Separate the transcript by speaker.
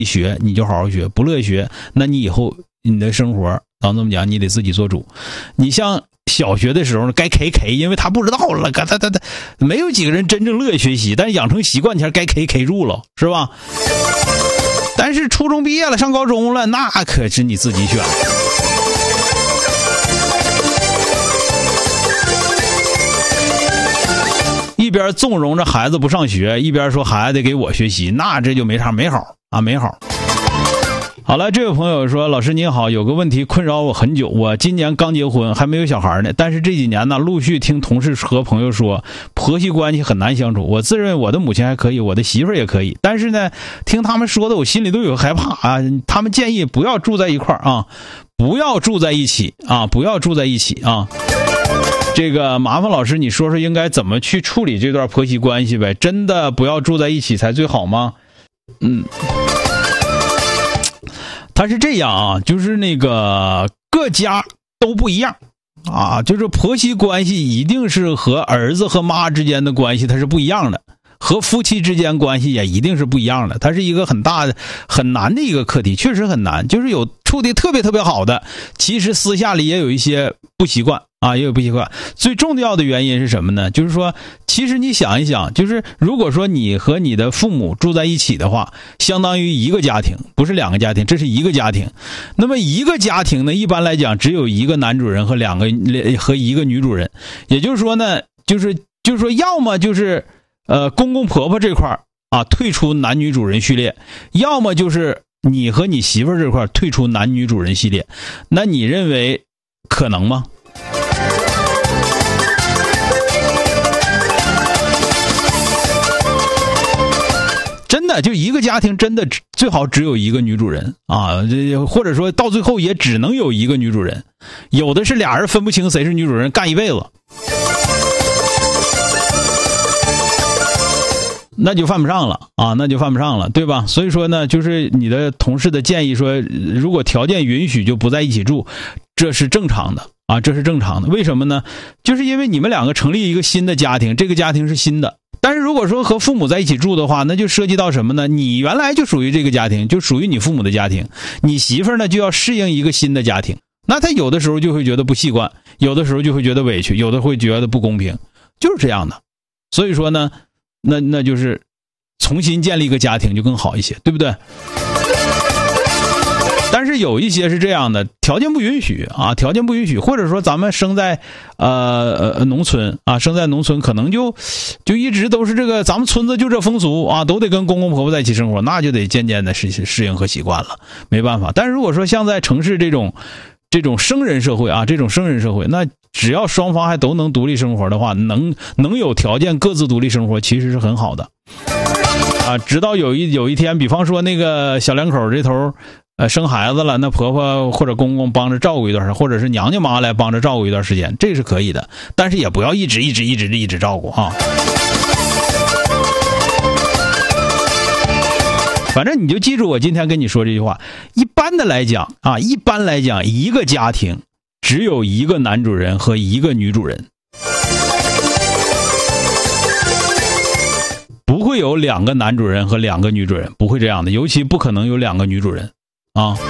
Speaker 1: 学你就好好学，不乐意学，那你以后你的生活咱这么讲，你得自己做主。你像小学的时候该 K， 因为他不知道了，他没有几个人真正乐意学习，但是养成习惯前该 K 住了，是吧？但是初中毕业了，上高中了，那可是你自己选。一边纵容着孩子不上学，一边说孩子得给我学习，那这就没好啊，没好。好了，这位朋友说，老师您好，有个问题困扰我很久，我今年刚结婚，还没有小孩呢，但是这几年呢，陆续听同事和朋友说婆媳关系很难相处。我自认为我的母亲还可以，我的媳妇儿也可以，但是呢，听他们说的我心里都有害怕啊。他们建议不要住在一块儿啊，不要住在一起啊，不要住在一起啊。这个麻烦老师你说说应该怎么去处理这段婆媳关系呗？真的不要住在一起才最好吗？他是这样啊，就是那个各家都不一样啊，就是婆媳关系一定是和儿子和妈之间的关系它是不一样的，和夫妻之间关系也一定是不一样的，它是一个很大的很难的一个课题，确实很难。就是有处的特别特别好的，其实私下里也有一些不习惯啊，也有不习惯。最重要的原因是什么呢？就是说其实你想一想，就是如果说你和你的父母住在一起的话，相当于一个家庭，不是两个家庭，这是一个家庭。那么一个家庭呢，一般来讲只有一个男主人和一个女主人，也就是说呢，就是说要么就是公公婆婆这块啊退出男女主人序列，要么就是你和你媳妇儿这块退出男女主人系列。那你认为可能吗？真的就一个家庭真的最好只有一个女主人啊，或者说到最后也只能有一个女主人，有的是俩人分不清谁是女主人干一辈子，那就犯不上了啊，那就犯不上了，对吧？所以说呢，就是你的同事的建议说，如果条件允许就不在一起住，这是正常的啊，这是正常的。为什么呢？就是因为你们两个成立一个新的家庭，这个家庭是新的。但是如果说和父母在一起住的话，那就涉及到什么呢？你原来就属于这个家庭，就属于你父母的家庭，你媳妇儿呢就要适应一个新的家庭，那他有的时候就会觉得不习惯，有的时候就会觉得委屈，有的会觉得不公平，就是这样的。所以说呢，那就是重新建立一个家庭就更好一些，对不对？但是有一些是这样的，条件不允许啊，条件不允许，或者说咱们生在农村啊，生在农村可能就一直都是这个咱们村子就这风俗啊，都得跟公公婆婆在一起生活，那就得渐渐的适应和习惯了，没办法。但是如果说像在城市这种生人社会啊，这种生人社会，那只要双方还都能独立生活的话，能有条件各自独立生活，其实是很好的啊。直到有一天，比方说那个小两口这头生孩子了，那婆婆或者公公帮着照顾一段时间，或者是娘家妈来帮着照顾一段时间，这是可以的，但是也不要一直照顾啊。反正你就记住我今天跟你说这句话，一般来讲，一个家庭只有一个男主人和一个女主人，不会有两个男主人和两个女主人，不会这样的，尤其不可能有两个女主人啊。